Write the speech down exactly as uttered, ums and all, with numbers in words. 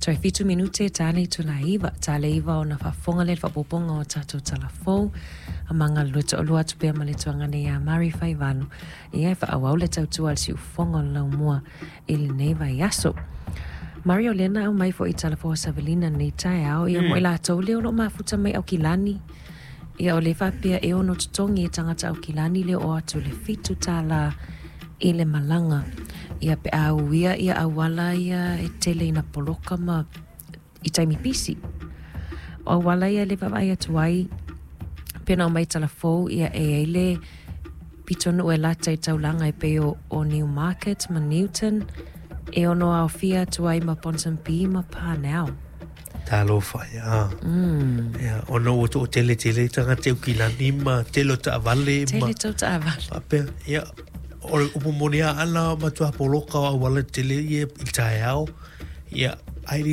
Toi fitu minute tale tu laiva, tale iva o na whafonga le whapoponga o tatou talafou, a manga luta o lua tupea ma le tuangane ia Mari Whaivanu, i e wha awau le tautua al si ufonga o lau mua i le neiva i aso. Mario Lena au mai fo i talafou Savelina nei tae au, ia mo i la tau leo lo mafuta mai au kilani, ia o le whapea e ono tutongi e tangata au kilani leo o atu le fitu tala i le malanga. Ia pe au ia ia awala ia e tele ina poloka ma i taimi pisi. O awala ia le vavai atuai pena o mai talafou ia e eile pitonu e lata i taulanga e peo o Newmarket ma Newton e ono au fia atuai ma Ponsonby ma Parnell. Talo fai, ah. Mm. Ia, ono o to tele tele tanga te ukilani ma telo ta avale ma. Tele tau ta avale. Ape, ia, o upo monia ana ma tua poloka o wala tele ia i tae au. Ia, airi